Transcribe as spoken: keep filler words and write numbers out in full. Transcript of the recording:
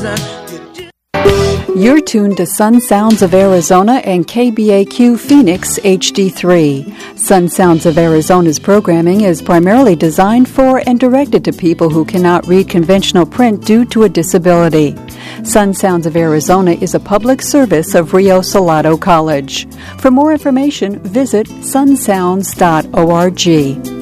reason. You're tuned to Sun Sounds of Arizona and K B A Q Phoenix H D three. Sun Sounds of Arizona's programming is primarily designed for and directed to people who cannot read conventional print due to a disability. Sun Sounds of Arizona is a public service of Rio Salado College. For more information, visit sun sounds dot org.